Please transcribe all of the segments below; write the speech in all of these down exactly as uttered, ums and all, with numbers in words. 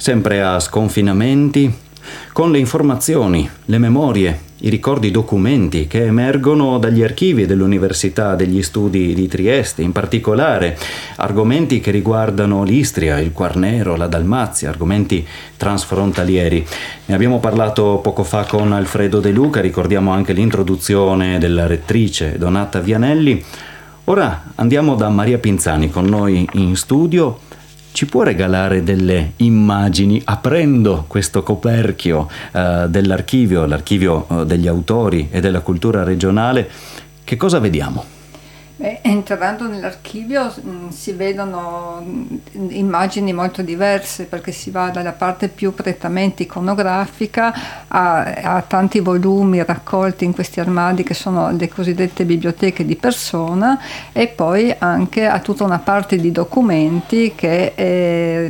sempre a sconfinamenti, con le informazioni, le memorie, i ricordi, i documenti che emergono dagli archivi dell'Università degli Studi di Trieste, in particolare argomenti che riguardano l'Istria, il Quarnero, la Dalmazia, argomenti transfrontalieri. Ne abbiamo parlato poco fa con Alfredo De Luca, ricordiamo anche l'introduzione della rettrice Donata Vianelli. Ora andiamo da Maria Pinzani con noi in studio. Ci può regalare delle immagini aprendo questo coperchio eh, dell'archivio, l'archivio eh, degli autori e della cultura regionale? Che cosa vediamo? Beh, entrando nell'archivio mh, si vedono mh, immagini molto diverse, perché si va dalla parte più prettamente iconografica a, a tanti volumi raccolti in questi armadi che sono le cosiddette biblioteche di persona, e poi anche a tutta una parte di documenti che eh,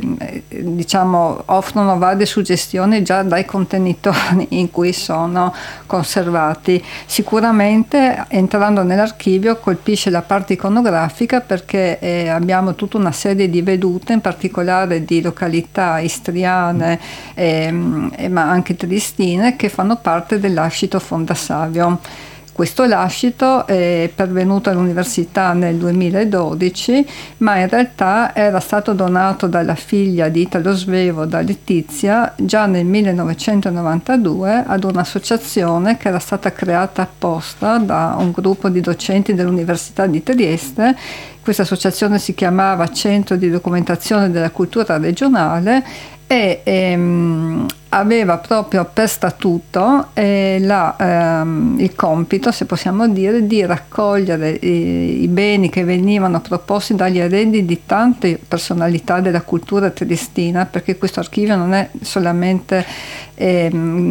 diciamo offrono varie suggestioni già dai contenitori in cui sono conservati. Sicuramente entrando nell'archivio colpisce la parte iconografica, perché eh, abbiamo tutta una serie di vedute, in particolare di località istriane eh, eh, ma anche triestine, che fanno parte del lascito Fondasavio. Questo lascito è pervenuto all'università nel duemiladodici, ma in realtà era stato donato dalla figlia di Italo Svevo, da Letizia, già nel millenovecentonovantadue ad un'associazione che era stata creata apposta da un gruppo di docenti dell'Università di Trieste. Questa associazione si chiamava Centro di Documentazione della Cultura Regionale e ehm, aveva proprio per statuto eh, la, ehm, il compito, se possiamo dire, di raccogliere i, i beni che venivano proposti dagli eredi di tante personalità della cultura triestina, perché questo archivio non è solamente ehm,